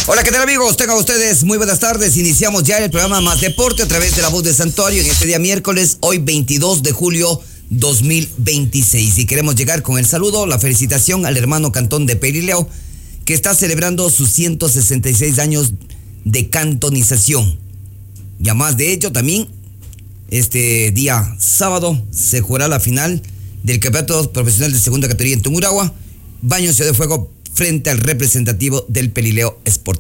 Hola, ¿qué tal, amigos? Tengan ustedes muy buenas tardes. Iniciamos ya el programa Más Deporte a través de La Voz de Santuario en este día miércoles, hoy 22 de julio 2026. Y queremos llegar con el saludo, la felicitación al hermano cantón de Pelileo, que está celebrando sus 166 años de cantonización. Y además de ello, también este día sábado se jugará la final del campeonato profesional de segunda categoría en Tungurahua, Baño Ciudad de Fuego, frente al representativo del Pelileo Sport.